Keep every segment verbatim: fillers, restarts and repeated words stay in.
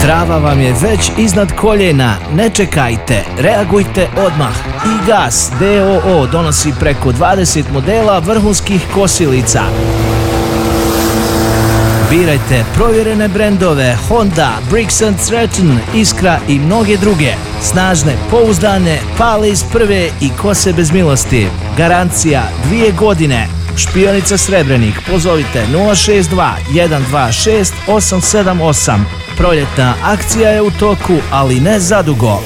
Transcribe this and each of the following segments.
Trava vam je već iznad koljena, ne čekajte, reagujte odmah. I-Gas D O O donosi preko dvadeset modela vrhunskih kosilica. Birajte provjerene brendove Honda, Briggs and Stratton, Iskra i mnoge druge. Snažne, pouzdane, pale iz prve i kose bez milosti. Garancija dvije godine. Špionica Srebrenik, pozovite nula šest dva jedan dva šest osam sedam osam. Proljetna akcija je u toku, ali ne zadugo.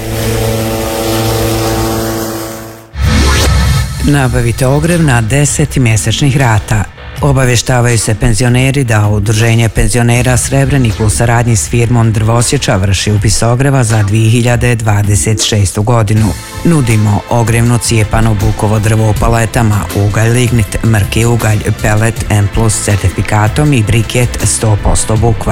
Nabavite ogrev na deset mjesečnih rata. Obavještavaju se penzioneri da Udruženje penzionera Srebrenik u saradnji s firmom Drvosječa vrši upis ogreva za dvije hiljade dvadeset šestu godinu. Nudimo ogrevno cijepano bukovo drvo u paletama, ugalj lignit, mrki ugalj, pelet M plus certifikatom i briket sto posto bukva.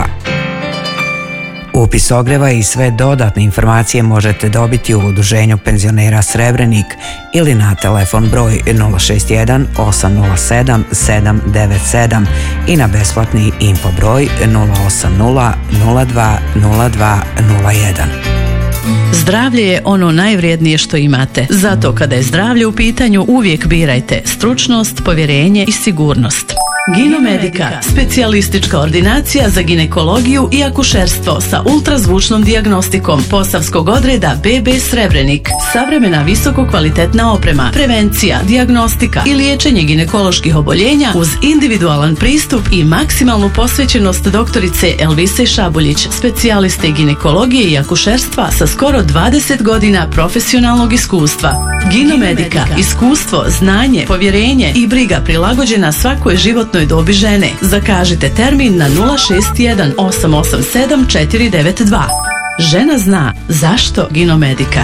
Upis ogreva i sve dodatne informacije možete dobiti u Udruženju penzionera Srebrenik ili na telefon broj nula šest jedan osam nula sedam sedam devet sedam i na besplatni info broj nula osam nula nula dva nula dva nula jedan. Zdravlje je ono najvrijednije što imate. Zato kada je zdravlje u pitanju uvijek birajte stručnost, povjerenje i sigurnost. Ginomedika, specijalistička ordinacija za ginekologiju i akušerstvo sa ultrazvučnom dijagnostikom Posavskog odreda B B Srebrenik. Savremena visoko kvalitetna oprema, prevencija, dijagnostika i liječenje ginekoloških oboljenja uz individualan pristup i maksimalnu posvećenost doktorice Elvise Šabuljić, specijaliste ginekologije i akušerstva sa skoro dvadeset godina profesionalnog iskustva. Ginomedika, iskustvo, znanje, povjerenje i briga prilagođena svakoj životnoj dobi žene. Zakažite termin na nula šest jedan osam osam sedam četiri devet dva. Žena zna zašto Ginomedika.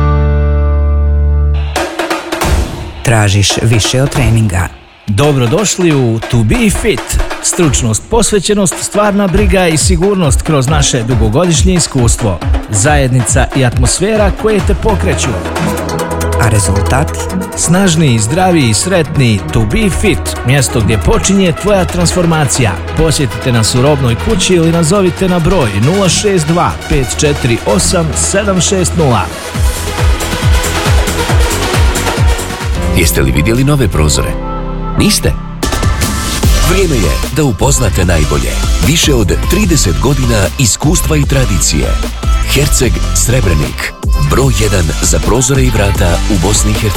Tražiš više od treninga? Dobrodošli u To Be Fit. Stručnost, posvećenost, stvarna briga i sigurnost kroz naše dugogodišnje iskustvo. Zajednica i atmosfera koje te pokreću. A rezultat? Snažniji, zdraviji i sretniji. To Be Fit. Mjesto gdje počinje tvoja transformacija. Posjetite nas u Robnoj kući ili nazovite na broj nula šest dva pet četiri osam sedam šest nula. Jeste li vidjeli nove prozore? Niste? Vrijeme je da upoznate najbolje. Više od trideset godina iskustva i tradicije. Herceg Srebrenik. Broj jedan za prozore i vrata u Bosni i Hercegovini.